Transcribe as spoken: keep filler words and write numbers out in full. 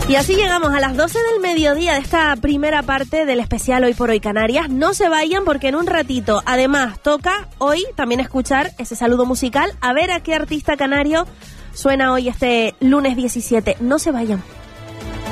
Y así llegamos a las doce del mediodía de esta primera parte del especial Hoy por Hoy Canarias. No se vayan porque en un ratito, además, toca hoy también escuchar ese saludo musical. A ver a qué artista canario suena hoy este lunes diecisiete. No se vayan.